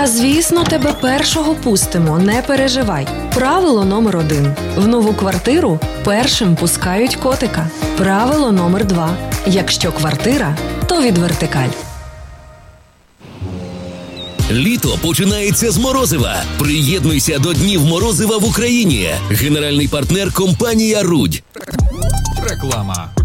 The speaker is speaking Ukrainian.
Та, звісно, тебе першого пустимо, не переживай. Правило номер 1. В нову квартиру першим пускають котика. Правило номер 2. Якщо квартира, то від Вертикаль. Літо починається з морозива. Приєднуйся до Днів морозива в Україні. Генеральний партнер – компанія «Рудь». Реклама.